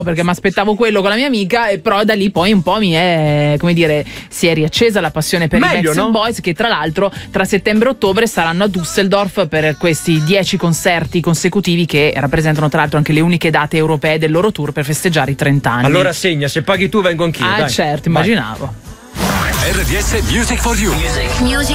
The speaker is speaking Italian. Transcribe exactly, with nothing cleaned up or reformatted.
perché mi aspettavo quello con la mia amica, e però da lì poi un po' mi è, come dire, si è riaccesa la passione per Meglio, i Backstreet no? Boys, che tra l'altro tra settembre e ottobre saranno a Düsseldorf per questi dieci concerti consecutivi che rappresentano tra l'altro anche le uniche date europee del loro tour per festeggiare i trenta anni. Allora segna, se paghi tu vengo anch'io. Ah, dai. certo, Vai. immaginavo. R D S Music for You. Music